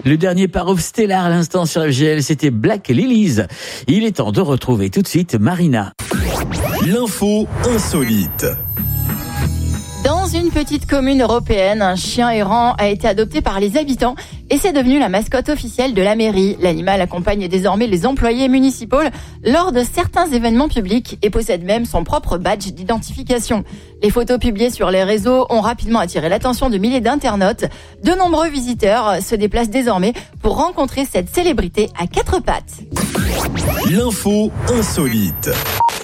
Le dernier Parov Stellar à l'instant sur FGL, c'était Black Lilies. Il est temps de retrouver tout de suite Marina. L'info insolite. Dans une petite commune européenne, un chien errant a été adopté par les habitants et c'est devenu la mascotte officielle de la mairie. L'animal accompagne désormais les employés municipaux lors de certains événements publics et possède même son propre badge d'identification. Les photos publiées sur les réseaux ont rapidement attiré l'attention de milliers d'internautes. De nombreux visiteurs se déplacent désormais pour rencontrer cette célébrité à quatre pattes. L'info insolite.